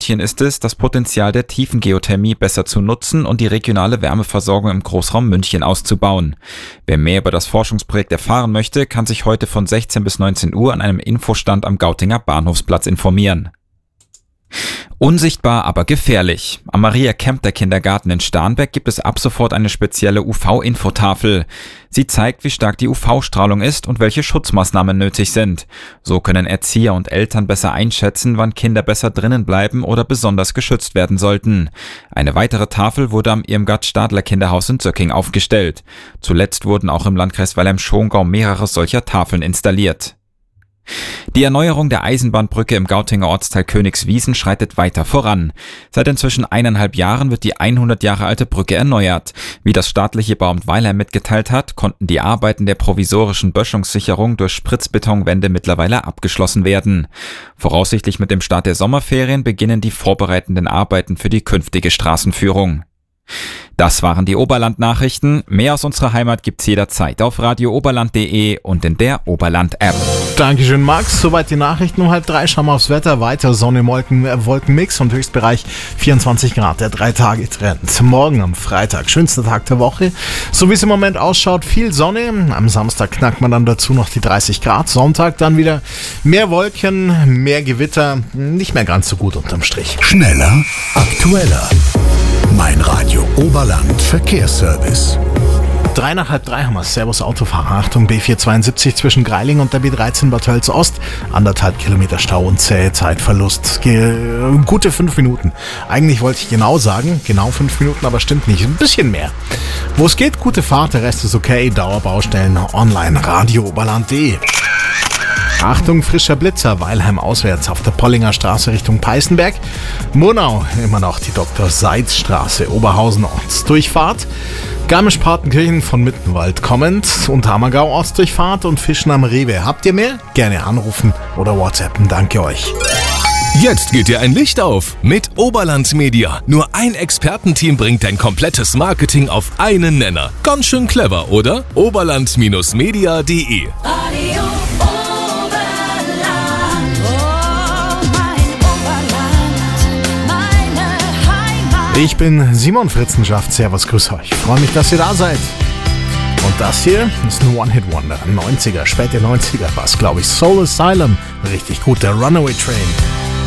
München ist es, das Potenzial der Tiefengeothermie besser zu nutzen und die regionale Wärmeversorgung im Großraum München auszubauen. Wer mehr über das Forschungsprojekt erfahren möchte, kann sich heute von 16 bis 19 Uhr an einem Infostand am Gautinger Bahnhofsplatz informieren. Unsichtbar, aber gefährlich. Am Maria-Kempter-Kindergarten in Starnberg gibt es ab sofort eine spezielle UV-Infotafel. Sie zeigt, wie stark die UV-Strahlung ist und welche Schutzmaßnahmen nötig sind. So können Erzieher und Eltern besser einschätzen, wann Kinder besser drinnen bleiben oder besonders geschützt werden sollten. Eine weitere Tafel wurde am Irmgard-Stadler-Kinderhaus in Zöcking aufgestellt. Zuletzt wurden auch im Landkreis Weilheim-Schongau mehrere solcher Tafeln installiert. Die Erneuerung der Eisenbahnbrücke im Gautinger Ortsteil Königswiesen schreitet weiter voran. Seit inzwischen 1,5 Jahren wird die 100 Jahre alte Brücke erneuert. Wie das staatliche Bauamt Weilheim mitgeteilt hat, konnten die Arbeiten der provisorischen Böschungssicherung durch Spritzbetonwände mittlerweile abgeschlossen werden. Voraussichtlich mit dem Start der Sommerferien beginnen die vorbereitenden Arbeiten für die künftige Straßenführung. Das waren die Oberland-Nachrichten. Mehr aus unserer Heimat gibt's jederzeit auf radiooberland.de und in der Oberland-App. Dankeschön, Max. Soweit die Nachrichten. Um 2:30 schauen wir aufs Wetter. Weiter Sonne, Wolkenmix und Höchstbereich 24 Grad. Der 3-Tage-Trend. Morgen am Freitag, schönster Tag der Woche. So wie es im Moment ausschaut, viel Sonne. Am Samstag knackt man dann dazu noch die 30 Grad. Sonntag dann wieder mehr Wolken, mehr Gewitter. Nicht mehr ganz so gut unterm Strich. Schneller, aktueller. Mein Radio Oberland Verkehrsservice. 3:30 haben wir. Servus Autofahrer. Achtung, B472 zwischen Greiling und der B13 Bad Tölz Ost. 1,5 Kilometer Stau und zähe Zeitverlust. Gute 5 Minuten. Eigentlich wollte ich genau sagen, genau 5 Minuten, aber stimmt nicht. Ein bisschen mehr. Wo es geht, gute Fahrt, der Rest ist okay. Dauerbaustellen online, radiooberland.de. Achtung, frischer Blitzer, Weilheim auswärts auf der Pollinger Straße Richtung Peißenberg. Murnau, immer noch die Dr.-Seitz-Straße, Oberhausen Ortsdurchfahrt. Garmisch-Partenkirchen von Mittenwald kommend und Hammergau Ortsdurchfahrt und Fischen am Rewe. Habt ihr mehr? Gerne anrufen oder WhatsAppen. Danke euch. Jetzt geht dir ein Licht auf mit Oberland Media. Nur ein Expertenteam bringt dein komplettes Marketing auf einen Nenner. Ganz schön clever, oder? Oberland-media.de Ich bin Simon Fritzenschaft. Servus, grüß euch. Freue mich, dass ihr da seid. Und das hier ist ein One-Hit-Wonder. 90er, späte 90er war es, glaube ich. Soul Asylum. Richtig gut, der Runaway Train.